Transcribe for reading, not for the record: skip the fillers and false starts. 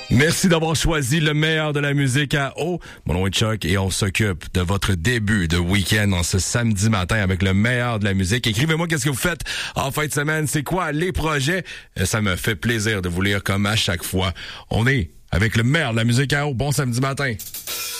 Merci d'avoir choisi le meilleur de la musique à eau. Mon nom est Chuck et on s'occupe de votre début de week-end en ce samedi matin avec le meilleur de la musique. Écrivez-moi qu'est-ce que vous faites en fin de semaine. C'est quoi les projets? Ça me fait plaisir de vous lire comme à chaque fois. On est avec le meilleur de la musique à eau. Bon samedi matin.